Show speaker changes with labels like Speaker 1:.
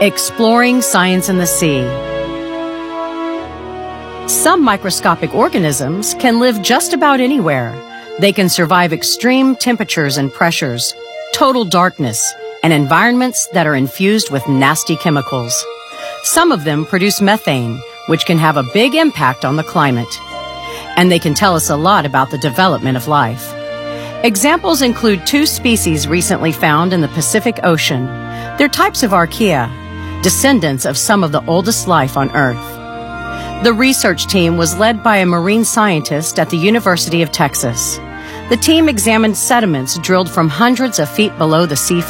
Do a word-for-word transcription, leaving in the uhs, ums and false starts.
Speaker 1: Exploring science in the sea. Some microscopic organisms can live just about anywhere. They can survive extreme temperatures and pressures, total darkness, and environments that are infused with nasty chemicals. Some of them produce methane, which can have a big impact on the climate. And they can tell us a lot about the development of life. Examples include two species recently found in the Pacific Ocean. They're types of archaea, descendants of some of the oldest life on Earth. The research team was led by a marine scientist at the University of Texas. The team examined sediments drilled from hundreds of feet below the sea